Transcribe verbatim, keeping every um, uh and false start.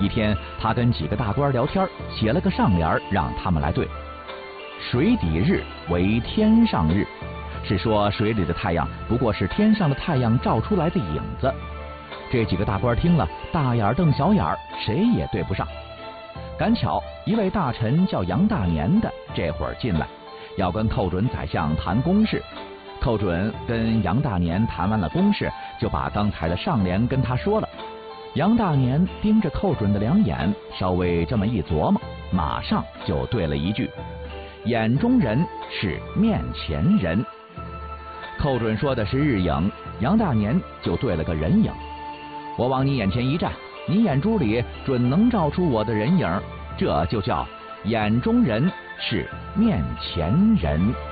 一天，他跟几个大官聊天，写了个上联，让他们来对。水底日为天上日，是说水里的太阳不过是天上的太阳照出来的影子。这几个大官听了，大眼瞪小眼，谁也对不上。赶巧一位大臣叫杨大年的这会儿进来，要跟寇准宰相谈公事。寇准跟杨大年谈完了公事，就把刚才的上联跟他说了。杨大年盯着寇准的两眼，稍微这么一琢磨，马上就对了一句：眼中人是面前人。寇准说的是日影，杨大年就对了个人影。我往你眼前一站，你眼珠里准能照出我的人影，这就叫眼中人是面前人。